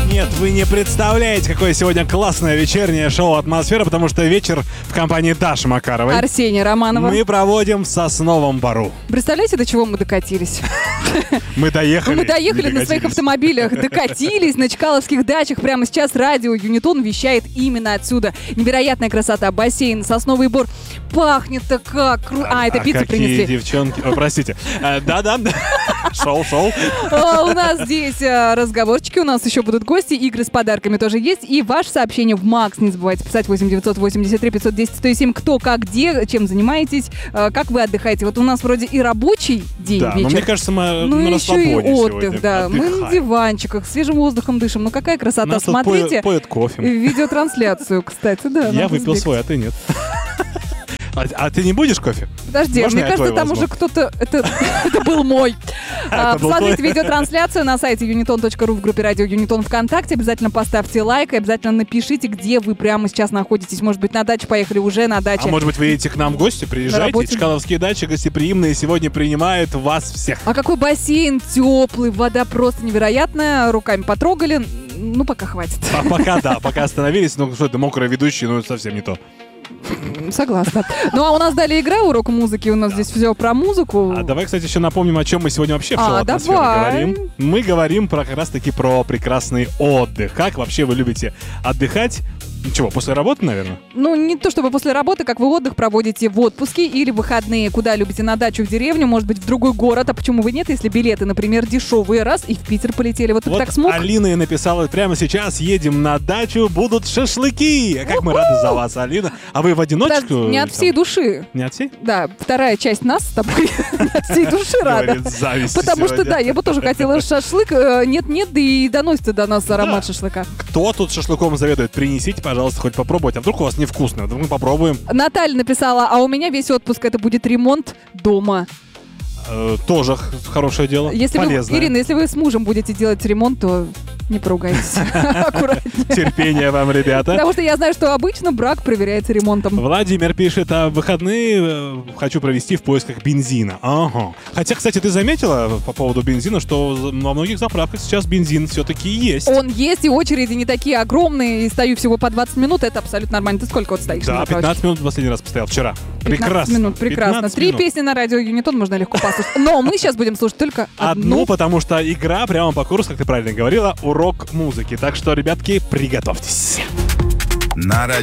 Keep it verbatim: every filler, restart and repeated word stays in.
Нет, вы не представляете, какое сегодня классное вечернее шоу «Атмосфера», потому что вечер в компании Даши Макаровой. Арсения Романова. Мы проводим в Сосновом Бору. Представляете, до чего мы докатились? Мы доехали. Мы доехали на своих автомобилях, докатились на Чкаловских дачах. Прямо сейчас радио Юнитон вещает именно отсюда. Невероятная красота, бассейн, Сосновый Бор. Пахнет-то как круто. А, это пиццу принесли. Какие девчонки. О, простите. Да-да. Шоу, шоу. У нас здесь разговорчики, у нас еще будут гости, игры с подарками тоже есть. И ваше сообщение в Макс. Не забывайте писать восемь девятьсот восемьдесят три пятьсот десять сто семь. Кто, как, где, чем занимаетесь, как вы отдыхаете. Вот у нас вроде и рабочий день, да, вечер. Но мне кажется, мы ну, на еще и отдых, сегодня. да. Отдыхаем. Мы на диванчиках, свежим воздухом дышим. Ну какая красота. Нас Смотрите поет, поет кофе. Видеотрансляцию, кстати, да. Я выпил свой, а ты нет. А, а ты не будешь кофе? Подожди, Можно мне я кажется, твой там возьму? уже кто-то... Это, это был мой. А, был Посмотрите твой? видеотрансляцию на сайте юнитон точка ру в группе радио Юнитон ВКонтакте. Обязательно поставьте лайк и обязательно напишите, где вы прямо сейчас находитесь. Может быть, на даче поехали, уже на даче. А может быть, вы едете к нам в гости? Приезжайте. работе. Чкаловские дачи гостеприимные сегодня принимают вас всех. А какой бассейн теплый, вода просто невероятная. Руками потрогали. Ну, пока хватит. А пока да, пока остановились. Ну что это, мокрые ведущие, ну совсем не то. Согласна. Ну, а у нас далее игра, урок музыки. У нас здесь все про музыку. А давай, кстати, еще напомним, о чем мы сегодня вообще в шоу А, «Атмосфера» давай. говорим. Мы говорим про, как раз-таки про прекрасный отдых. Как вообще вы любите отдыхать? Чего, после работы, наверное? Ну, не то чтобы после работы, как вы отдых проводите в отпуске или выходные, куда любите, на дачу, в деревню, может быть, в другой город, а почему бы нет, если билеты, например, дешевые, раз, и в Питер полетели. Вот ты Вот так смог? Алина и написала, прямо сейчас едем на дачу, будут шашлыки. А как мы рады за вас, Алина. А вы в одиночку? Да, не от там? всей души. Не от всей? Да, вторая часть нас с тобой от всей души рада. Говорит, зависть Потому что, сегодня. да, я бы тоже хотела шашлык. Э, Нет-нет, да и доносится до нас аромат Да. шашлыка. Кто тут шашлыком заведует? Принесите, пожалуйста, хоть попробовать. А вдруг у вас невкусно? Вдруг мы попробуем. Наталья написала, а у меня весь отпуск это будет ремонт дома. Э, тоже х- хорошее дело. Если вы, Полезное. Ирина, если вы с мужем будете делать ремонт, то не поругайтесь. Аккуратнее. Терпение вам, ребята. Потому что я знаю, что обычно брак проверяется ремонтом. Владимир пишет, а выходные э, хочу провести в поисках бензина. Ага. Хотя, кстати, ты заметила по поводу бензина, что за- во многих заправках сейчас бензин все-таки есть. Он есть, и очереди не такие огромные, и стою всего по двадцать минут, это абсолютно нормально. Ты сколько вот стоишь? на Да, заправочке? пятнадцать минут в последний раз постоял вчера. пятнадцать Прекрасно. минут, прекрасно. пятнадцать Три минут. песни на радио Юнитон можно легко послушать. Но мы сейчас будем слушать только Одну, одну. потому что игра прямо по курсу, как ты правильно говорила, урок музыки. Так что, ребятки, приготовьтесь. На